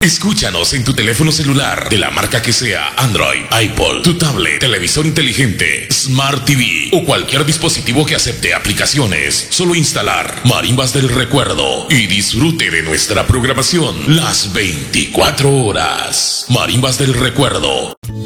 Escúchanos en tu teléfono celular, de la marca que sea, Android, iPod, tu tablet, televisor inteligente, Smart TV o cualquier dispositivo que acepte aplicaciones. Solo instalar Marimbas del Recuerdo y disfrute de nuestra programación las 24 horas. Marimbas del Recuerdo.